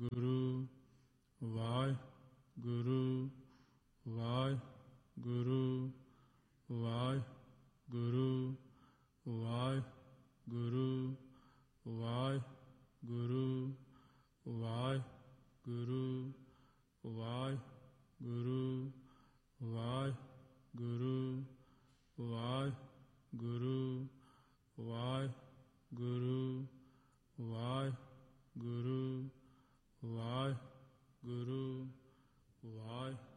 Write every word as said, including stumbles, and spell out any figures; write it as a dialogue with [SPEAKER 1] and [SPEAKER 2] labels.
[SPEAKER 1] Guru Waheguru Waheguru Waheguru Waheguru Waheguru Waheguru Waheguru Waheguru Waheguru Waheguru Waheguru Waheguru ਵਾਹਿ